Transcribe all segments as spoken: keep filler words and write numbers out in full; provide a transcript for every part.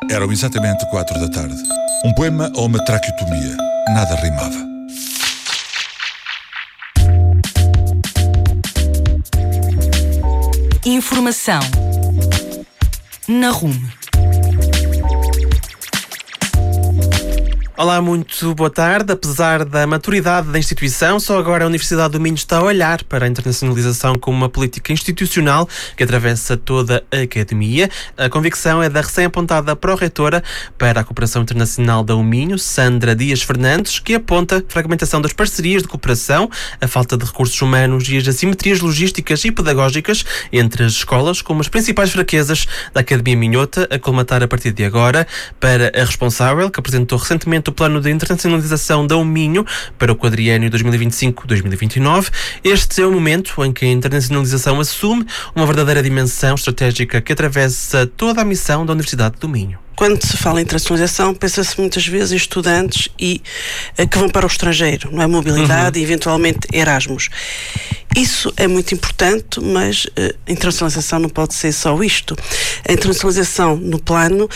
Eram exatamente quatro da tarde. Um poema ou uma traqueotomia. Nada rimava. Informação na Rume. Olá, muito boa tarde. Apesar da maturidade da instituição, só agora a Universidade do Minho está a olhar para a internacionalização como uma política institucional que atravessa toda a academia. A convicção é da recém-apontada pró-reitora para a cooperação internacional da U Minho, Sandra Dias Fernandes, que aponta a fragmentação das parcerias de cooperação, a falta de recursos humanos e as assimetrias logísticas e pedagógicas entre as escolas como as principais fraquezas da Academia Minhota, a colmatar a partir de agora. Para a responsável, que apresentou recentemente o plano de internacionalização da U Minho para o quadriênio dois mil e vinte e cinco a dois mil e vinte e nove, este é o momento em que a internacionalização assume uma verdadeira dimensão estratégica que atravessa toda a missão da Universidade do Minho. Quando se fala em internacionalização, pensa-se muitas vezes em estudantes e, uh, que vão para o estrangeiro, não é? Mobilidade uhum. e eventualmente Erasmus. Isso é muito importante, mas uh, a internacionalização não pode ser só isto. A internacionalização no plano,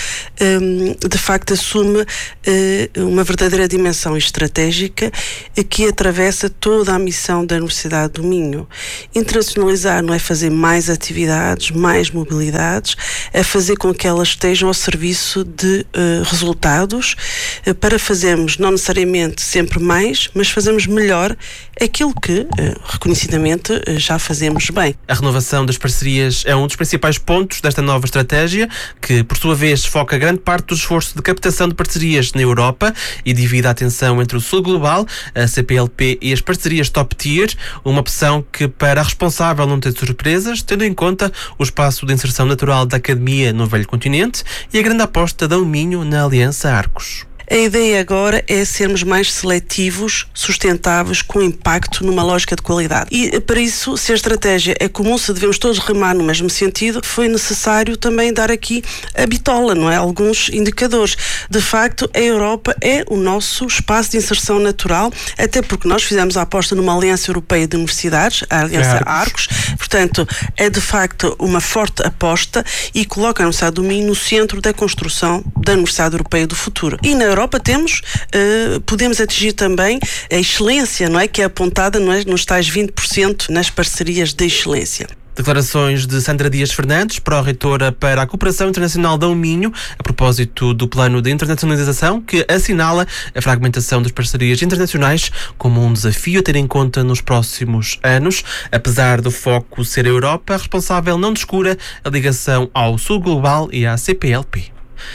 um, de facto, assume uh, uma verdadeira dimensão estratégica uh, que atravessa toda a missão da Universidade do Minho. Internacionalizar não é fazer mais atividades, mais mobilidades, é fazer com que elas estejam ao serviço de uh, resultados uh, para fazermos, não necessariamente sempre mais, mas fazermos melhor aquilo que, uh, reconhecidamente, uh, já fazemos bem. A renovação das parcerias é um dos principais pontos desta nova estratégia, que, por sua vez, foca grande parte do esforço de captação de parcerias na Europa e divide a atenção entre o Sul Global, a C P L P e as parcerias Top Tier, uma opção que, para a responsável, não tem surpresas, tendo em conta o espaço de inserção natural da academia no velho continente e a grande aposta da U Minho na Aliança Arcos. A ideia agora é sermos mais seletivos, sustentáveis, com impacto numa lógica de qualidade. E para isso, se a estratégia é comum, se devemos todos remar no mesmo sentido, foi necessário também dar aqui a bitola, não é? Alguns indicadores. De facto, a Europa é o nosso espaço de inserção natural, até porque nós fizemos a aposta numa Aliança Europeia de Universidades, a Aliança Arcos. Portanto, é de facto uma forte aposta e coloca a Universidade do Minho no centro da construção da Universidade Europeia do futuro. E na Europa temos, uh, podemos atingir também a excelência, não é? Que é apontada, não é? Nos tais vinte por cento nas parcerias de excelência. Declarações de Sandra Dias Fernandes, pró-reitora para a Cooperação Internacional da U Minho, a propósito do plano de internacionalização que assinala a fragmentação das parcerias internacionais como um desafio a ter em conta nos próximos anos. Apesar do foco ser a Europa, a responsável não descura a ligação ao Sul Global e à C P L P.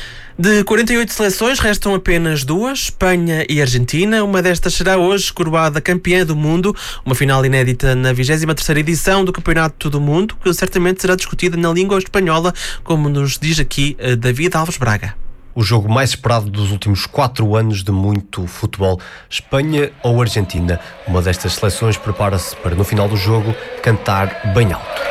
De quarenta e oito seleções, restam apenas duas, Espanha e Argentina. Uma destas será hoje coroada campeã do mundo, uma final inédita na vigésima terceira edição do Campeonato do Mundo, que certamente será discutida na língua espanhola, como nos diz aqui David Alves Braga. O jogo mais esperado dos últimos quatro anos de muito futebol. Espanha ou Argentina? Uma destas seleções prepara-se para, no final do jogo, cantar bem alto.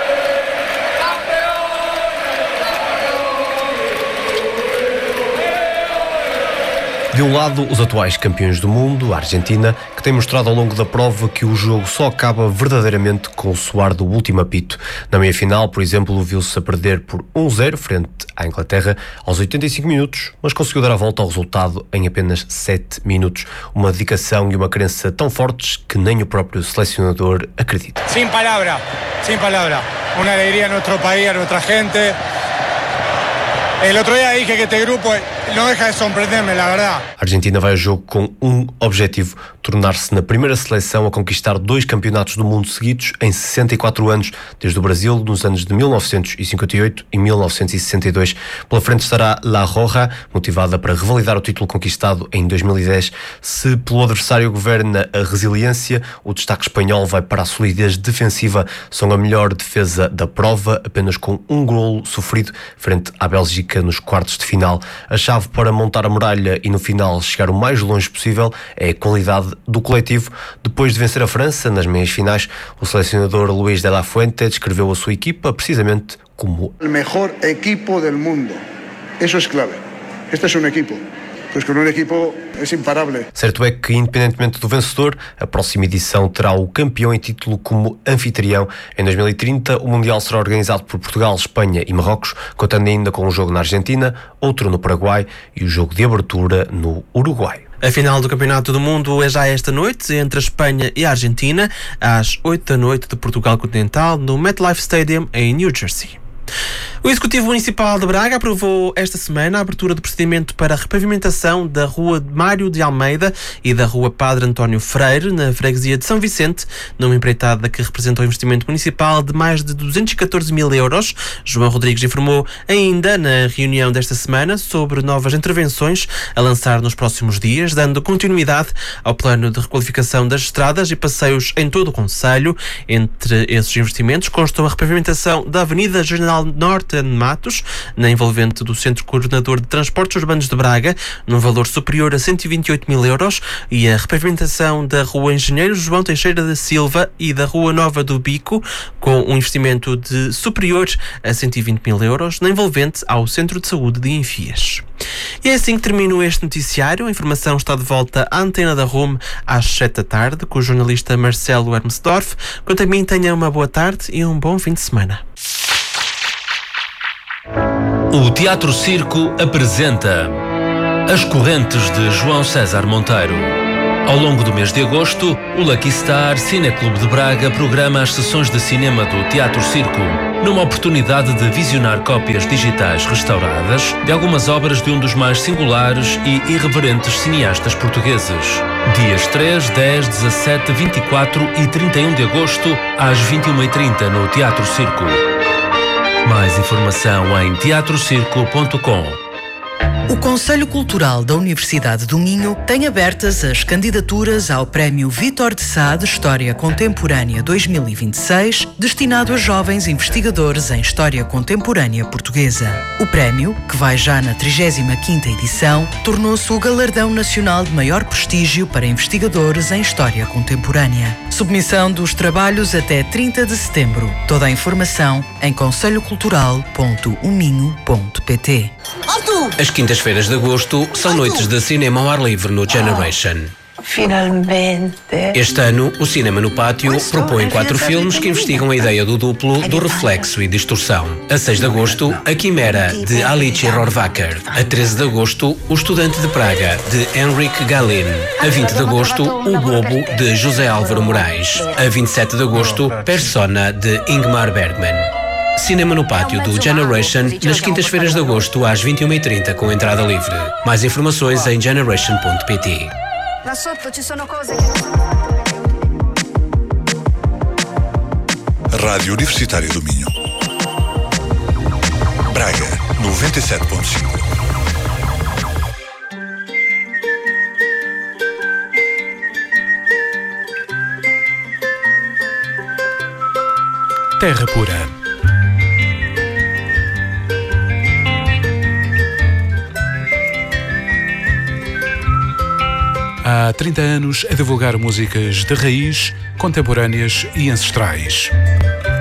De um lado, os atuais campeões do mundo, a Argentina, que tem mostrado ao longo da prova que o jogo só acaba verdadeiramente com o soar do último apito. Na meia-final, por exemplo, viu-se a perder por um zero frente à Inglaterra aos oitenta e cinco minutos, mas conseguiu dar a volta ao resultado em apenas sete minutos. Uma dedicação e uma crença tão fortes que nem o próprio selecionador acredita. Sem palavra, sem palavra. Uma alegria a nosso país, a nossa gente. El otro día dije que este grupo não deja de sorprenderme, la verdad. A Argentina vai ao jogo com um objetivo: tornar-se na primeira seleção a conquistar dois campeonatos do mundo seguidos em sessenta e quatro anos, desde o Brasil nos anos de mil novecentos e cinquenta e oito e mil novecentos e sessenta e dois. Pela frente estará La Roja, motivada para revalidar o título conquistado em dois mil e dez. Se pelo adversário governa a resiliência, o destaque espanhol vai para a solidez defensiva. São a melhor defesa da prova, apenas com um golo sofrido frente à Bélgica nos quartos de final. A chave para montar a muralha e no final chegar o mais longe possível é a qualidade do coletivo. Depois de vencer a França nas meias finais, o selecionador Luís de la Fuente descreveu a sua equipa precisamente como o melhor equipo do mundo. Isso é clave. Este é um equipo. pues con un equipo es imparable. Certo é que, independentemente do vencedor, a próxima edição terá o campeão em título como anfitrião. Em dois mil e trinta, o Mundial será organizado por Portugal, Espanha e Marrocos, contando ainda com um jogo na Argentina, outro no Paraguai e o jogo de abertura no Uruguai. A final do Campeonato do Mundo é já esta noite, entre a Espanha e a Argentina, às oito da noite de Portugal Continental, no MetLife Stadium, em New Jersey. O Executivo Municipal de Braga aprovou esta semana a abertura do procedimento para a repavimentação da Rua Mário de Almeida e da Rua Padre António Freire, na freguesia de São Vicente, numa empreitada que representa um investimento municipal de mais de duzentos e catorze mil euros. João Rodrigues informou ainda na reunião desta semana sobre novas intervenções a lançar nos próximos dias, dando continuidade ao plano de requalificação das estradas e passeios em todo o concelho. Entre esses investimentos constam a repavimentação da Avenida General Norte de Matos, na envolvente do Centro Coordenador de Transportes Urbanos de Braga, num valor superior a cento e vinte e oito mil euros, e a repavimentação da Rua Engenheiro João Teixeira da Silva e da Rua Nova do Bico, com um investimento de superior a cento e vinte mil euros, na envolvente ao Centro de Saúde de Enfias. E é assim que termino este noticiário. A informação está de volta à antena da Rume às sete da tarde, com o jornalista Marcelo Hermesdorf. Quanto a mim, tenha uma boa tarde e um bom fim de semana. O Teatro Circo apresenta As Correntes de João César Monteiro. Ao longo do mês de agosto, o Lucky Star Cineclube de Braga programa as sessões de cinema do Teatro Circo, numa oportunidade de visionar cópias digitais restauradas de algumas obras de um dos mais singulares e irreverentes cineastas portugueses. Dias três, dez, dezassete, vinte e quatro e trinta e um de agosto, às vinte e uma e trinta no Teatro Circo. Mais informação em teatro circo ponto com. O Conselho Cultural da Universidade do Minho tem abertas as candidaturas ao Prémio Vítor de Sá de História Contemporânea dois mil e vinte e seis, destinado a jovens investigadores em História Contemporânea Portuguesa. O prémio, que vai já na trigésima quinta edição, tornou-se o galardão nacional de maior prestígio para investigadores em História Contemporânea. Submissão dos trabalhos até trinta de setembro. Toda a informação em conselho cultural ponto o minho ponto pt. As quintas-feiras de agosto são noites de cinema ao ar livre no Generation. Finalmente. Este ano, o Cinema no Pátio propõe quatro filmes que investigam a ideia do duplo, do reflexo e distorção. A seis de agosto, A Quimera, de Alice Rohrwacher. A treze de agosto, O Estudante de Praga, de Henrik Gahlin. A vinte de agosto, O Bobo, de José Álvaro Moraes. A vinte e sete de agosto, Persona, de Ingmar Bergman. Cinema no Pátio do Generation, nas quintas-feiras de agosto às vinte e uma e trinta, com entrada livre. Mais informações em generation ponto pt. Rádio Universitária do Minho. Braga, noventa e sete ponto cinco. Terra Pura. Há trinta anos a divulgar músicas de raiz, contemporâneas e ancestrais.